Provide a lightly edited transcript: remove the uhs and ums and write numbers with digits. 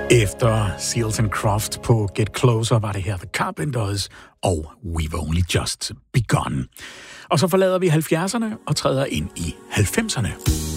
Efter Seals and Crofts på Get Closer var det her The Carpenters og We've Only Just Begun. Og så forlader vi 70'erne og træder ind i 90'erne.